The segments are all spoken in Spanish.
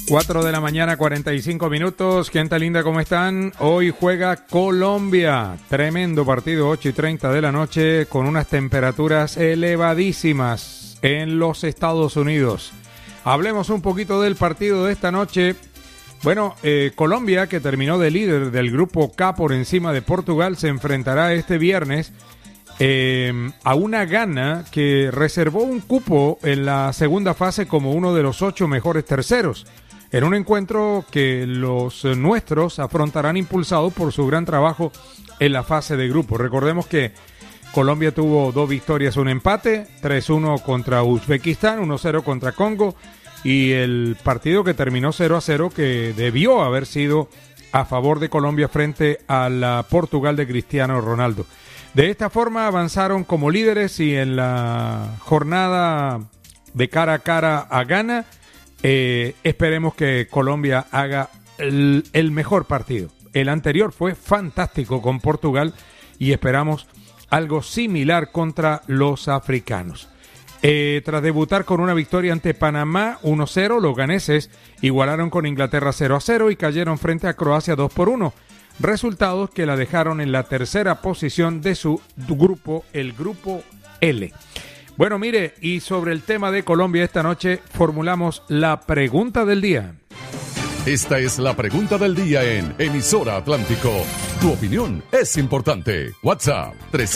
4 de la mañana, 45 minutos. Gente linda, ¿cómo están? Hoy juega Colombia. Tremendo partido, 8:30 de la noche, con unas temperaturas elevadísimas en los Estados Unidos. Hablemos un poquito del partido de esta noche. Bueno, Colombia, que terminó de líder del grupo K por encima de Portugal, se enfrentará este viernes a una Ghana que reservó un cupo en la segunda fase como uno de los 8 mejores terceros, en un encuentro que los nuestros afrontarán impulsados por su gran trabajo en la fase de grupo. Recordemos que Colombia tuvo 2 victorias, un empate, 3-1 contra Uzbekistán, 1-0 contra Congo, y el partido que terminó 0-0, que debió haber sido a favor de Colombia frente a la Portugal de Cristiano Ronaldo. De esta forma avanzaron como líderes, y en la jornada de cara a cara a Ghana, esperemos que Colombia haga el mejor partido. El anterior fue fantástico con Portugal y esperamos algo similar contra los africanos. Tras debutar con una victoria ante Panamá 1-0, los ganeses igualaron con Inglaterra 0-0 y cayeron frente a Croacia 2-1. Resultados que la dejaron en la tercera posición de su grupo, el grupo L. Bueno, mire, y sobre el tema de Colombia esta noche formulamos la pregunta del día. Esta es la pregunta del día en Emisora Atlántico. Tu opinión es importante. WhatsApp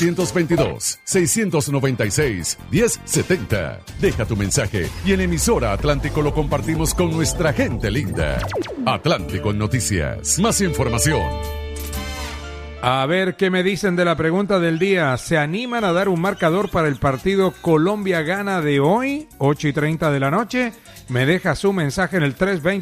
322-696-1070. Deja tu mensaje y en Emisora Atlántico lo compartimos con nuestra gente linda. Atlántico en Noticias. Más información. A ver qué me dicen de la pregunta del día. ¿Se animan a dar un marcador para el partido Colombia-Ghana de hoy, 8:30 de la noche? Me deja su mensaje en el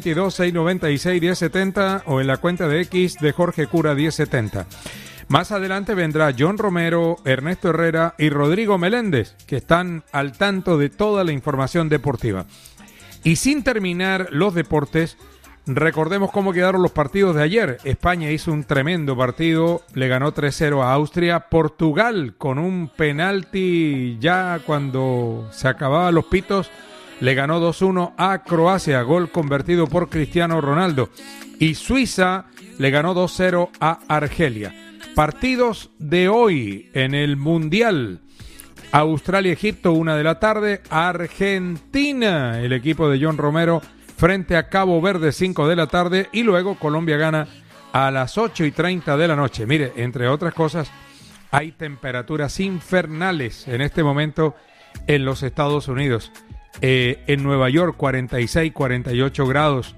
322-696-1070 o en la cuenta de X de Jorge Cura 1070. Más adelante vendrá John Romero, Ernesto Herrera y Rodrigo Meléndez, que están al tanto de toda la información deportiva. Y sin terminar los deportes, recordemos cómo quedaron los partidos de ayer. España hizo un tremendo partido, le ganó 3-0 a Austria. Portugal, con un penalti ya cuando se acababan los pitos, le ganó 2-1 a Croacia, gol convertido por Cristiano Ronaldo. Y Suiza le ganó 2-0 a Argelia. Partidos de hoy en el Mundial. Australia-Egipto, 1 de la tarde. Argentina, el equipo de John Romero, frente a Cabo Verde, 5 de la tarde. Y luego Colombia gana a las 8:30 de la noche. Mire, entre otras cosas, hay temperaturas infernales en este momento en los Estados Unidos. En Nueva York 46, 48 grados.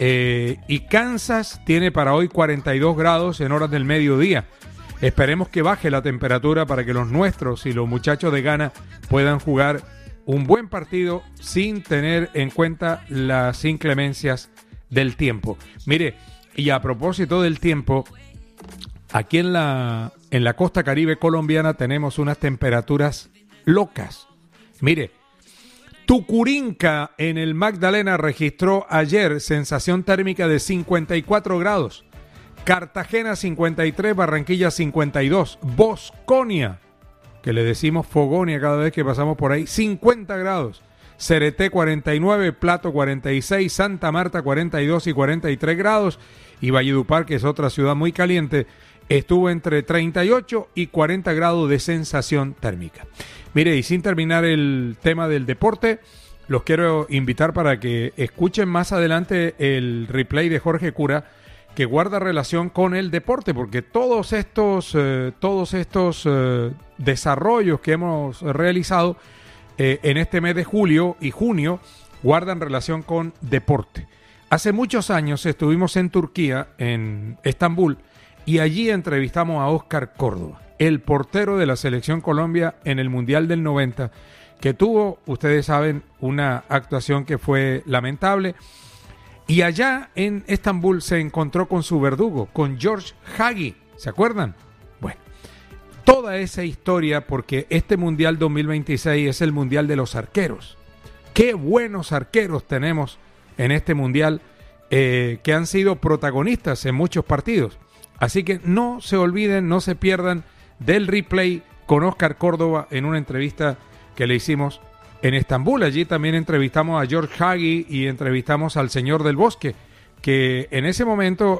Y Kansas tiene para hoy 42 grados en horas del mediodía. Esperemos que baje la temperatura para que los nuestros y los muchachos de Ghana puedan jugar un buen partido sin tener en cuenta las inclemencias del tiempo. Mire, y a propósito del tiempo, aquí en la costa caribe colombiana tenemos unas temperaturas locas. Mire, Tucurinca en el Magdalena registró ayer sensación térmica de 54 grados. Cartagena 53, Barranquilla 52, Bosconia, que le decimos Fogonia cada vez que pasamos por ahí, 50 grados. Cereté 49, Plato 46, Santa Marta 42 y 43 grados. Y Valledupar, que es otra ciudad muy caliente, estuvo entre 38 y 40 grados de sensación térmica. Mire, y sin terminar el tema del deporte, los quiero invitar para que escuchen más adelante el replay de Jorge Cura, que guarda relación con el deporte, porque todos estos desarrollos que hemos realizado en este mes de julio y junio guardan relación con deporte. Hace muchos años estuvimos en Turquía, en Estambul, y allí entrevistamos a Óscar Córdoba, el portero de la Selección Colombia en el Mundial del 90, que tuvo, ustedes saben, una actuación que fue lamentable. Y allá en Estambul se encontró con su verdugo, con George Hagi. ¿Se acuerdan? Bueno, toda esa historia, porque este Mundial 2026 es el Mundial de los arqueros. Qué buenos arqueros tenemos en este Mundial, que han sido protagonistas en muchos partidos. Así que no se olviden, no se pierdan del replay con Óscar Córdoba en una entrevista que le hicimos en Estambul. Allí también entrevistamos a George Hagi y entrevistamos al señor del Bosque, que en ese momento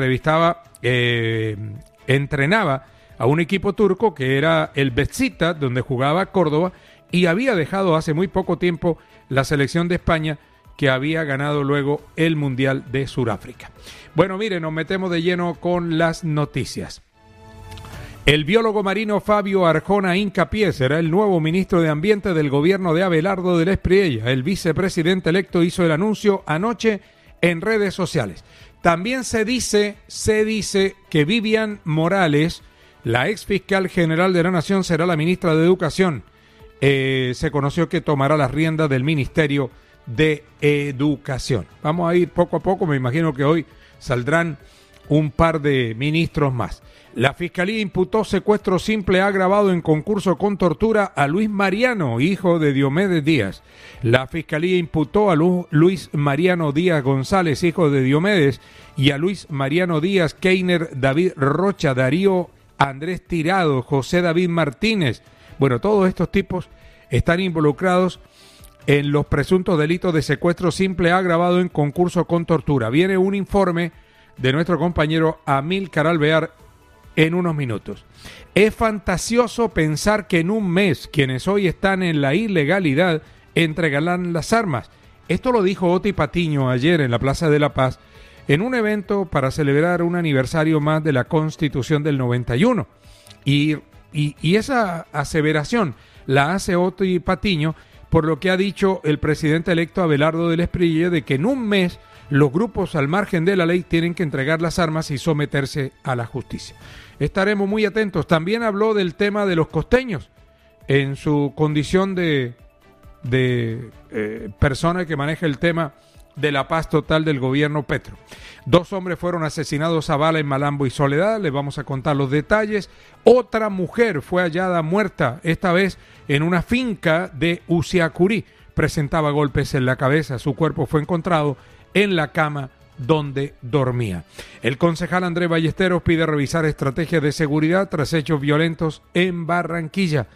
entrenaba a un equipo turco que era el Beşiktaş, donde jugaba Córdoba, y había dejado hace muy poco tiempo la selección de España, que había ganado luego el Mundial de Sudáfrica. Bueno, mire, nos metemos de lleno con las noticias. El biólogo marino Fabio Arjona Incapié será el nuevo ministro de Ambiente del gobierno de Abelardo del Espriella. El vicepresidente electo hizo el anuncio anoche en redes sociales. También se dice que Vivian Morales, la ex fiscal general de la Nación, será la ministra de Educación. Se conoció que tomará las riendas del Ministerio de Educación. Vamos a ir poco a poco, me imagino que hoy saldrán un par de ministros más. La Fiscalía imputó secuestro simple agravado en concurso con tortura a Luis Mariano, hijo de Diomedes Díaz. La Fiscalía imputó a Luis Mariano Díaz González, hijo de Diomedes, y a Luis Mariano Díaz, Keiner, David Rocha, Darío Andrés Tirado, José David Martínez. Bueno, todos estos tipos están involucrados en los presuntos delitos de secuestro simple agravado en concurso con tortura. Viene un informe de nuestro compañero Amílcar Alvear en unos minutos. Es fantasioso pensar que en un mes quienes hoy están en la ilegalidad entregarán las armas. Esto lo dijo Oti Patiño ayer en la Plaza de la Paz en un evento para celebrar un aniversario más de la Constitución del 91. Y esa aseveración la hace Oti Patiño por lo que ha dicho el presidente electo Abelardo del Espriella de que en un mes los grupos al margen de la ley tienen que entregar las armas y someterse a la justicia. Estaremos muy atentos. También habló del tema de los costeños en su condición de persona que maneja el tema de la paz total del gobierno Petro. 2 hombres fueron asesinados a bala en Malambo y Soledad. Les vamos a contar los detalles. Otra mujer fue hallada muerta, esta vez en una finca de Usiacurí. Presentaba golpes en la cabeza. Su cuerpo fue encontrado en la cama donde dormía. El concejal Andrés Ballesteros pide revisar estrategias de seguridad tras hechos violentos en Barranquilla.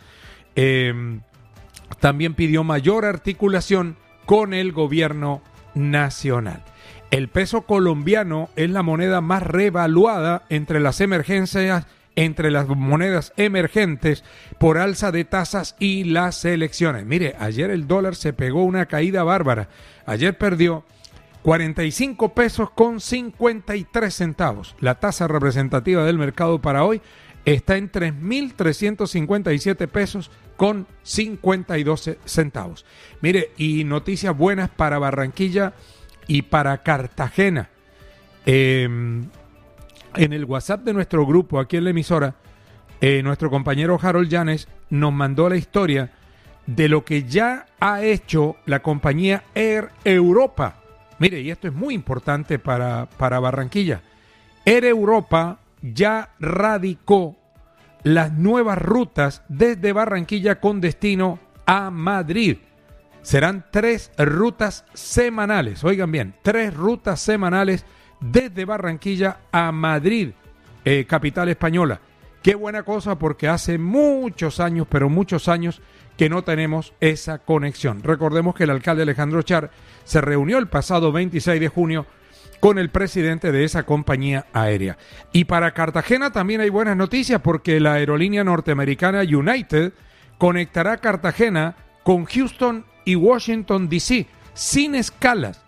También pidió mayor articulación con el gobierno nacional. El peso colombiano es la moneda más revaluada entre las monedas emergentes por alza de tasas y las elecciones. Mire, ayer el dólar se pegó una caída bárbara. Ayer perdió 45 pesos con 53 centavos. La tasa representativa del mercado para hoy está en 3.357 pesos con 52 centavos. Mire, y noticias buenas para Barranquilla y para Cartagena. En el WhatsApp de nuestro grupo aquí en la emisora, nuestro compañero Harold Llanes nos mandó la historia de lo que ya ha hecho la compañía Air Europa. Mire, y esto es muy importante para Barranquilla. Air Europa ya radicó las nuevas rutas desde Barranquilla con destino a Madrid. Serán 3 rutas semanales. Oigan bien, 3 rutas semanales desde Barranquilla a Madrid, capital española. Qué buena cosa, porque hace muchos años, pero muchos años, que no tenemos esa conexión. Recordemos que el alcalde Alejandro Char se reunió el pasado 26 de junio con el presidente de esa compañía aérea. Y para Cartagena también hay buenas noticias, porque la aerolínea norteamericana United conectará Cartagena con Houston y Washington D.C. sin escalas.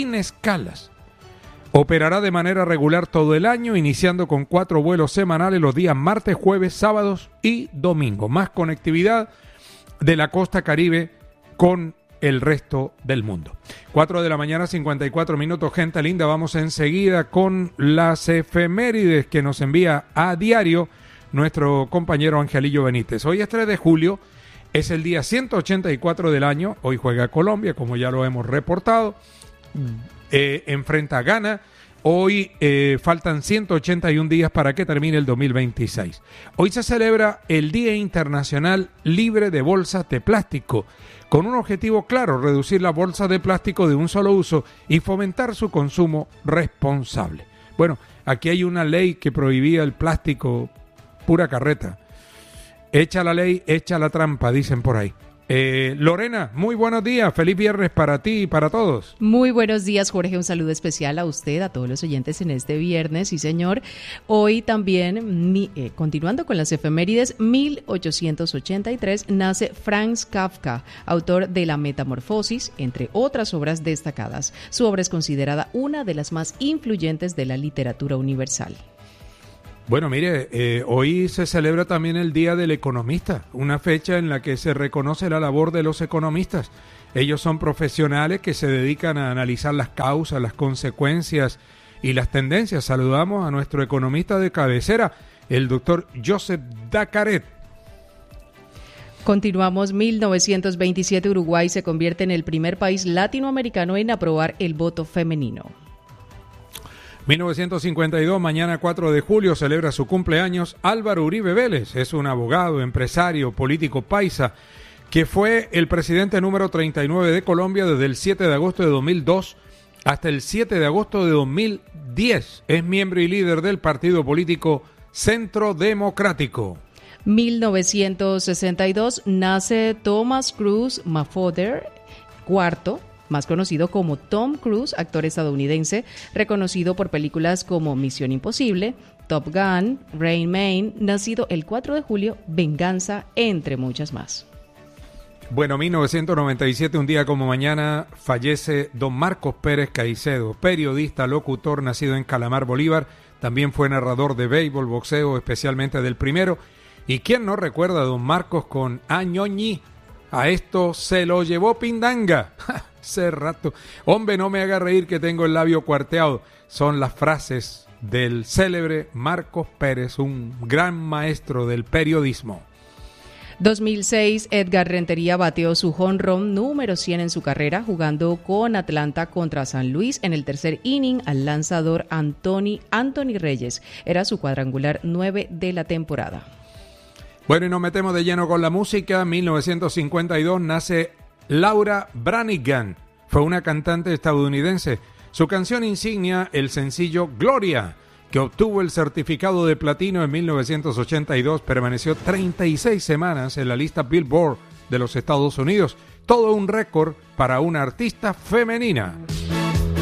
Operará de manera regular todo el año, iniciando con 4 vuelos semanales los días martes, jueves, sábados y domingo. Más conectividad de la costa caribe con el resto del mundo. 4 de la mañana, 54 minutos, gente linda. Vamos enseguida con las efemérides que nos envía a diario nuestro compañero Angelillo Benítez. Hoy es 3 de julio, es el día 184 del año. Hoy juega Colombia, como ya lo hemos reportado. Enfrenta a Ghana. Hoy faltan 181 días para que termine el 2026. Hoy se celebra el Día Internacional Libre de Bolsas de Plástico, con un objetivo claro: reducir las bolsas de plástico de un solo uso y fomentar su consumo responsable. Bueno, aquí hay una ley que prohibía el plástico, pura carreta. Echa la ley, echa la trampa, dicen por ahí. Lorena, muy buenos días, feliz viernes para ti y para todos. Muy buenos días, Jorge, un saludo especial a usted, a todos los oyentes en este viernes, sí señor. Hoy también, continuando con las efemérides, 1883 nace Franz Kafka, autor de La Metamorfosis, entre otras obras destacadas. Su obra es considerada una de las más influyentes de la literatura universal. Bueno, mire, hoy se celebra también el Día del Economista, una fecha en la que se reconoce la labor de los economistas. Ellos son profesionales que se dedican a analizar las causas, las consecuencias y las tendencias. Saludamos a nuestro economista de cabecera, el doctor Joseph Dacaret. Continuamos, 1927 Uruguay se convierte en el primer país latinoamericano en aprobar el voto femenino. 1952, mañana 4 de julio, celebra su cumpleaños Álvaro Uribe Vélez. Es un abogado, empresario, político paisa, que fue el presidente número 39 de Colombia desde el 7 de agosto de 2002 hasta el 7 de agosto de 2010. Es miembro y líder del partido político Centro Democrático. 1962 nace Thomas Cruise Mapother, cuarto, más conocido como Tom Cruise, actor estadounidense, reconocido por películas como Misión Imposible, Top Gun, Rain Man, nacido el 4 de julio, Venganza, entre muchas más. Bueno, 1997, un día como mañana, fallece don Marcos Pérez Caicedo, periodista, locutor, nacido en Calamar, Bolívar. También fue narrador de béisbol, boxeo, especialmente del primero. ¿Y quién no recuerda a don Marcos con Añoñi? A esto se lo llevó Pindanga. Hace rato. Hombre, no me haga reír que tengo el labio cuarteado. Son las frases del célebre Marcos Pérez, un gran maestro del periodismo. 2006, Edgar Rentería bateó su home run número 100 en su carrera, jugando con Atlanta contra San Luis en el tercer inning al lanzador Anthony Reyes. Era su cuadrangular 9 de la temporada. Bueno, y nos metemos de lleno con la música. 1952 nace Laura Branigan. Fue una cantante estadounidense. Su canción insignia, el sencillo Gloria, que obtuvo el certificado de platino en 1982, permaneció 36 semanas en la lista Billboard de los Estados Unidos. Todo un récord para una artista femenina.